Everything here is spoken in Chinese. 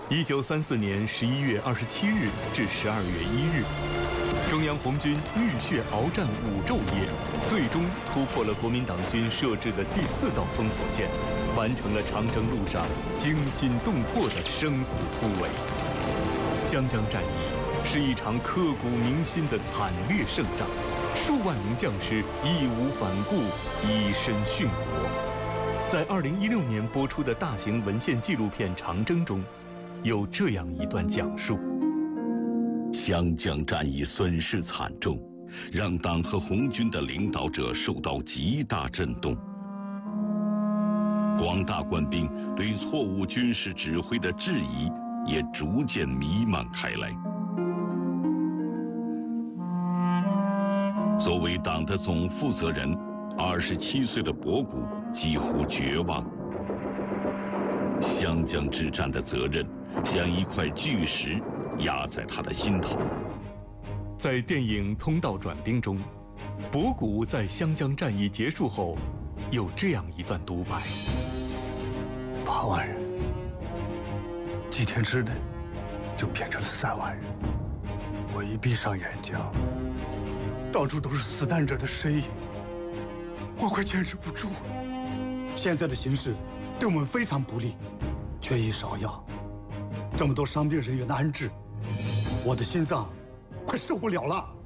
1934年11月27日至12月1日，中央红军浴血鏖战5昼夜，最终突破了国民党军设置的第4道封锁线，完成了长征路上惊心动魄的生死突围。湘江战役是一场刻骨铭心的惨烈胜仗，数万名将士义无反顾，以身殉国。在2016年播出的大型文献纪录片《长征》中，有这样一段讲述： 湘江战役损失惨重，让党和红军的领导者受到极大震动。广大官兵对错误军事指挥的质疑也逐渐弥漫开来。作为党的总负责人，27岁的博古几乎绝望。湘江之战的责任像一块巨石压在他的心头。 在电影《通道转兵》中，博古在湘江战役结束后有这样一段独白 ：8万人，几天之内就变成了3万人。我一闭上眼睛，到处都是死难者的身影，我快坚持不住了。现在的形势对我们非常不利，缺医少药，这么多伤病人员的安置，我的心脏快受不了了。